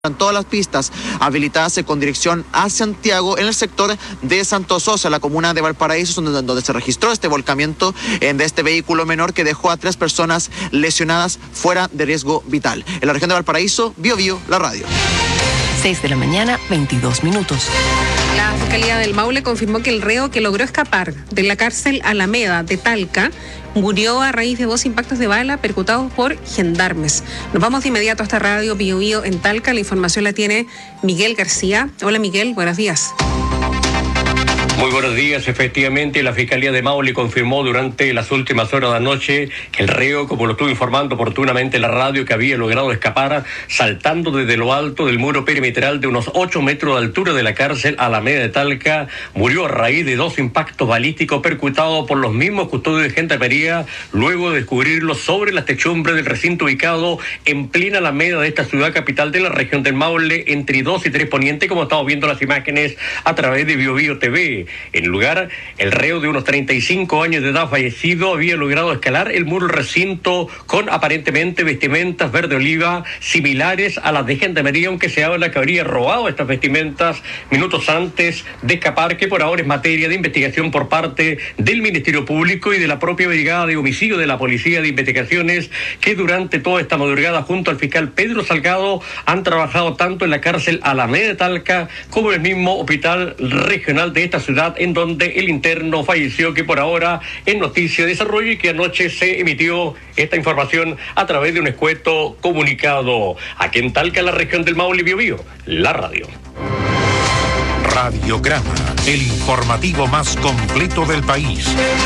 En todas las pistas habilitadas con dirección a Santiago en el sector de Santo Sosa, la comuna de Valparaíso, donde se registró este volcamiento de este vehículo menor que dejó a 3 personas lesionadas fuera de riesgo vital. En la región de Valparaíso, Biobío, la radio. 6 de la mañana, 22 minutos. La Fiscalía del Maule confirmó que el reo que logró escapar de la cárcel Alameda de Talca murió a raíz de 2 impactos de bala percutados por gendarmes. Nos vamos de inmediato a esta radio Biobío en Talca. La información la tiene Miguel García. Hola Miguel, buenos días. Muy buenos días. Efectivamente, la Fiscalía de Maule confirmó durante las últimas horas de la noche que el reo, como lo estuvo informando oportunamente la radio, que había logrado escapar saltando desde lo alto del muro perimetral de unos 8 metros de altura de la cárcel Alameda de Talca, murió a raíz de 2 impactos balísticos percutados por los mismos custodios de gendarmería, luego de descubrirlo sobre las techumbres del recinto ubicado en plena Alameda de esta ciudad capital de la región del Maule, entre 2 y 3 Poniente, como estamos viendo las imágenes a través de Biobío TV. En el lugar, el reo de unos 35 años de edad fallecido había logrado escalar el muro del recinto con aparentemente vestimentas verde oliva similares a las de gendarmería, aunque se habla que habría robado estas vestimentas minutos antes de escapar, que por ahora es materia de investigación por parte del Ministerio Público y de la propia Brigada de Homicidio de la Policía de Investigaciones, que durante toda esta madrugada junto al fiscal Pedro Salgado han trabajado tanto en la cárcel Alameda de Talca como en el mismo hospital regional de esta ciudad, en donde el interno falleció, que por ahora es noticia de desarrollo y que anoche se emitió esta información a través de un escueto comunicado. Aquí en Talca, la región del Maule, Biobío, la radio. Radiograma, el informativo más completo del país.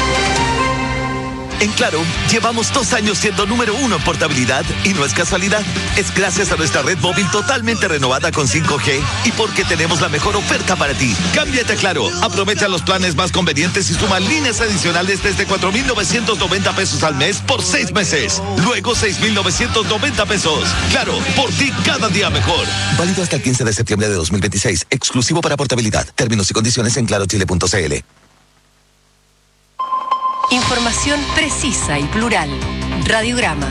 En Claro, llevamos 2 años siendo número 1 en portabilidad y no es casualidad. Es gracias a nuestra red móvil totalmente renovada con 5G y porque tenemos la mejor oferta para ti. Cámbiate a Claro, aprovecha los planes más convenientes y suma líneas adicionales desde 4,990 pesos al mes por 6 meses. Luego 6,990 pesos. Claro, por ti cada día mejor. Válido hasta el 15 de septiembre de 2026. Exclusivo para portabilidad. Términos y condiciones en clarochile.cl. Información precisa y plural. Radiograma.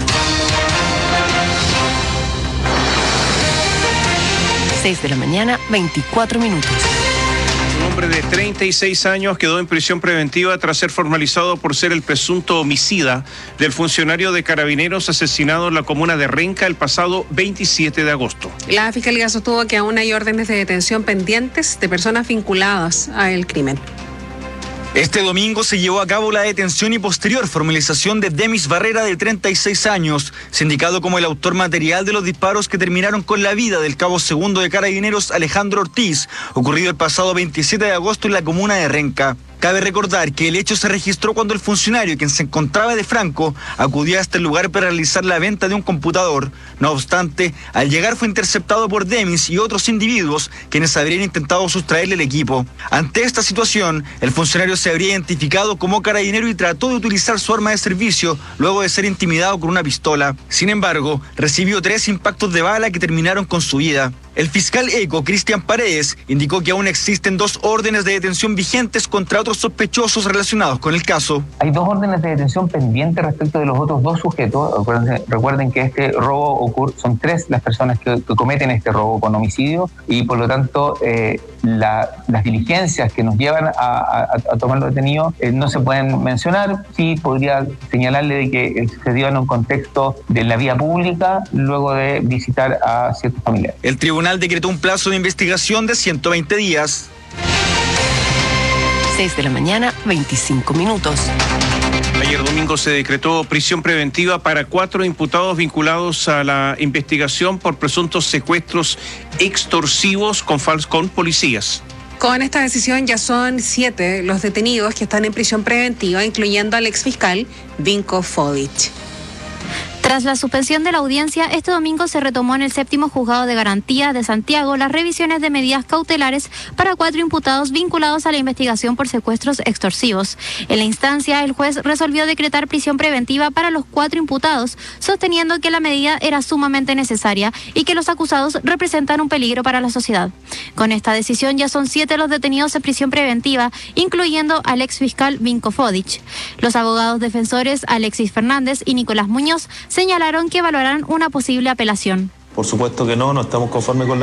6 de la mañana, 24 minutos. Un hombre de 36 años quedó en prisión preventiva tras ser formalizado por ser el presunto homicida del funcionario de Carabineros asesinado en la comuna de Renca el pasado 27 de agosto. La Fiscalía sostuvo que aún hay órdenes de detención pendientes de personas vinculadas al crimen. Este domingo se llevó a cabo la detención y posterior formalización de Demis Barrera, de 36 años, sindicado como el autor material de los disparos que terminaron con la vida del cabo segundo de Carabineros Alejandro Ortiz, ocurrido el pasado 27 de agosto en la comuna de Renca. Cabe recordar que el hecho se registró cuando el funcionario, quien se encontraba de franco, acudía a este lugar para realizar la venta de un computador. No obstante, al llegar fue interceptado por Demis y otros individuos quienes habrían intentado sustraerle el equipo. Ante esta situación, el funcionario se habría identificado como carabinero y trató de utilizar su arma de servicio luego de ser intimidado con una pistola. Sin embargo, recibió 3 impactos de bala que terminaron con su vida. El fiscal ECO, Cristian Paredes, indicó que aún existen 2 órdenes de detención vigentes contra otros sospechosos relacionados con el caso. Hay 2 órdenes de detención pendientes respecto de los otros 2 sujetos. Recuerden que este robo ocurre, son 3 las personas que cometen este robo con homicidio y por lo tanto las diligencias que nos llevan a tomarlo detenido no se pueden mencionar. Sí podría señalarle de que se dio en un contexto de la vía pública luego de visitar a ciertos familiares. El tribunal decretó un plazo de investigación de 120 días. 6 de la mañana, 25 minutos. Ayer domingo se decretó prisión preventiva para 4 imputados vinculados a la investigación por presuntos secuestros extorsivos con policías. Con esta decisión ya son 7 los detenidos que están en prisión preventiva, incluyendo al exfiscal Vinko Fodic. Tras la suspensión de la audiencia, este domingo se retomó en el 7º Juzgado de Garantía de Santiago las revisiones de medidas cautelares para 4 imputados vinculados a la investigación por secuestros extorsivos. En la instancia, el juez resolvió decretar prisión preventiva para los 4 imputados, sosteniendo que la medida era sumamente necesaria y que los acusados representan un peligro para la sociedad. Con esta decisión ya son 7 los detenidos en prisión preventiva, incluyendo al exfiscal Vinko Fodic. Los abogados defensores Alexis Fernández y Nicolás Muñoz señalaron que valorarán una posible apelación. Por supuesto que no estamos conformes con la